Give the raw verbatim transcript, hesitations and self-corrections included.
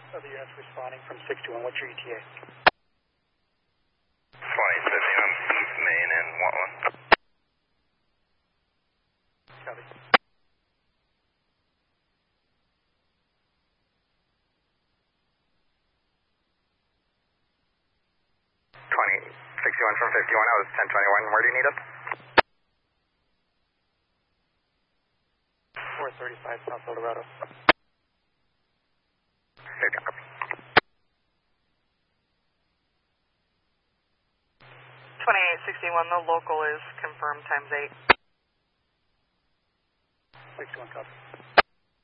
Other units responding from sixty-one. What's your E T A? twenty fifty-one East Main and what one? Copy. twenty sixty-one from fifty-one. I was ten twenty-one. Where do you need us? four thirty-five South Eldorado. Okay, copy. twenty-eight sixty-one, the local is confirmed times eight. sixty-one copy.